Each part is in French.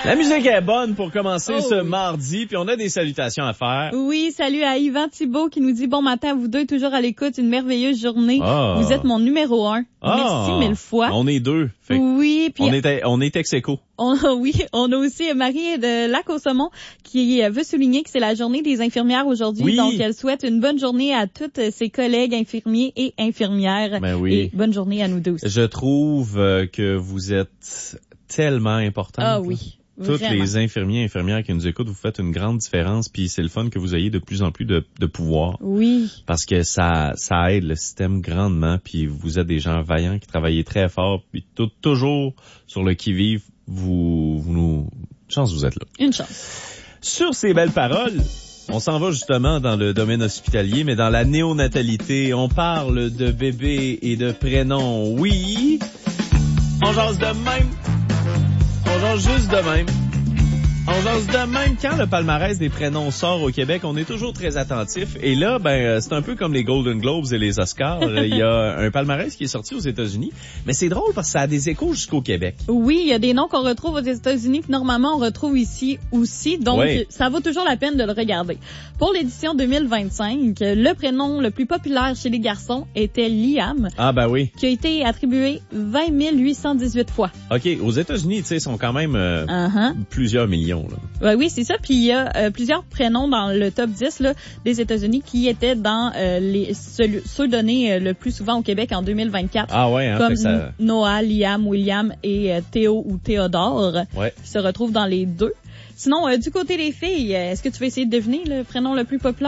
La musique est bonne pour commencer ce mardi, puis on a des salutations à faire. Oui, salut à Yvan Thibault qui nous dit « Bon matin à vous deux, toujours à l'écoute, une merveilleuse journée. Vous êtes mon numéro 1. Merci mille fois. » On est deux. Fait oui, puis on est ex-écho. Oui, on a aussi Marie de Lac-au-Saumon qui veut souligner que c'est la journée des infirmières aujourd'hui. Oui. Donc, elle souhaite une bonne journée à toutes ses collègues infirmiers et infirmières. Ben oui. Et bonne journée à nous tous. Je trouve que vous êtes tellement importantes. Ah oui. Toutes Vraiment. les infirmiers et infirmières qui nous écoutent, vous faites une grande différence, puis c'est le fun que vous ayez de plus en plus de pouvoir. Oui. Parce que ça aide le système grandement, puis vous êtes des gens vaillants qui travaillent très fort, puis toujours sur le qui-vive, une chance vous êtes là. Une chance. Sur ces belles paroles, on s'en va justement dans le domaine hospitalier, mais dans la néonatalité, on parle de bébés et de prénoms. Oui, on jase de même. On jase juste de même. On jase de même. Quand le palmarès des prénoms sort au Québec, on est toujours très attentif. Et là, c'est un peu comme les Golden Globes et les Oscars. Il y a un palmarès qui est sorti aux États-Unis. Mais c'est drôle parce que ça a des échos jusqu'au Québec. Oui, il y a des noms qu'on retrouve aux États-Unis que normalement on retrouve ici aussi. Donc, ça vaut toujours la peine de le regarder. Pour l'édition 2025, le prénom le plus populaire chez les garçons était Liam. Ah, ben oui. Qui a été attribué 20 818 fois. OK. Aux États-Unis, tu sais, sont quand même plusieurs millions. Là. Oui, c'est ça. Puis il y a plusieurs prénoms dans le top 10 là, des États-Unis qui étaient dans ceux donnés le plus souvent au Québec en 2024. Ah ouais, hein, comme ça... Noah, Liam, William et Théo ou Théodore qui se retrouvent dans les deux. Sinon, du côté des filles, est-ce que tu vas essayer de deviner le prénom le plus populaire?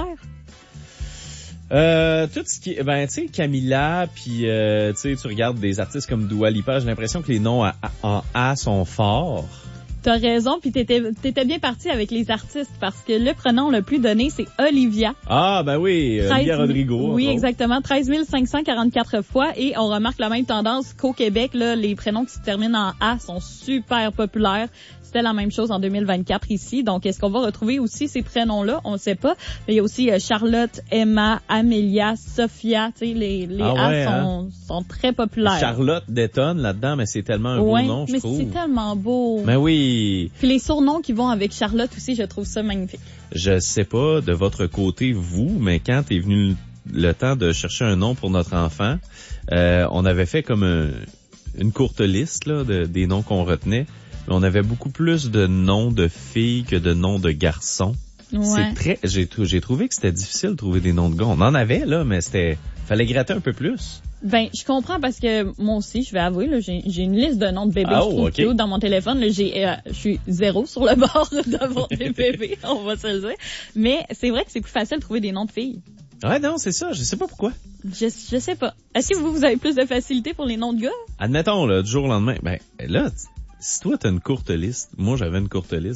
Tout ce qui, tu sais, Camilla, puis tu sais, tu regardes des artistes comme Dua Lipa, j'ai l'impression que les noms en A sont forts. T'as raison, puis t'étais bien parti avec les artistes parce que le prénom le plus donné, c'est Olivia. Ah, ben oui, Olivia Rodrigo. Oui, exactement, 13 544 fois. Et on remarque la même tendance qu'au Québec, là, les prénoms qui se terminent en A sont super populaires. C'était la même chose en 2024 ici. Donc, est-ce qu'on va retrouver aussi ces prénoms-là? On ne sait pas. Mais il y a aussi Charlotte, Emma, Amelia, Sophia. Tu sais, les A sont très populaires. Charlotte détonne là-dedans, mais c'est tellement un beau nom, je trouve. Mais c'est tellement beau. Mais oui. Puis les surnoms qui vont avec Charlotte aussi, je trouve ça magnifique. Je sais pas de votre côté, vous, mais quand est venu le temps de chercher un nom pour notre enfant, on avait fait comme une courte liste là, des noms qu'on retenait. On avait beaucoup plus de noms de filles que de noms de garçons. Ouais. J'ai trouvé que c'était difficile de trouver des noms de gars. On en avait, là, mais fallait gratter un peu plus. Je comprends parce que moi aussi, je vais avouer, là, j'ai une liste de noms de bébés cute dans mon téléphone. Là, je suis 0 sur le bord d'avoir des bébés, on va se le dire. Mais c'est vrai que c'est plus facile de trouver des noms de filles. Ouais, non, c'est ça. Je sais pas pourquoi. Je sais pas. Est-ce que vous avez plus de facilité pour les noms de gars? Admettons, là, du jour au lendemain. Là, si toi, t'as une courte liste, moi, j'avais une courte liste.